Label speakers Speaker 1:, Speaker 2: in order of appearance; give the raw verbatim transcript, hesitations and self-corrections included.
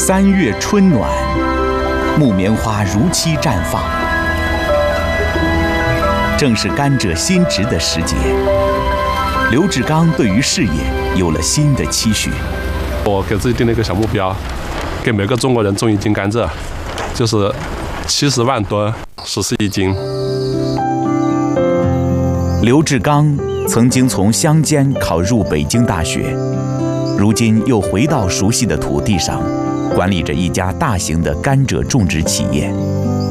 Speaker 1: 三月春暖，木棉花如期绽放，正是甘蔗新植的时节。刘志刚对于事业有了新的期许。
Speaker 2: 我给自己定了一个小目标，给每个中国人种一斤甘蔗，就是七十万吨，十四一斤。
Speaker 1: 刘志刚曾经从乡间考入北京大学，如今又回到熟悉的土地上，管理着一家大型的甘蔗种植企业。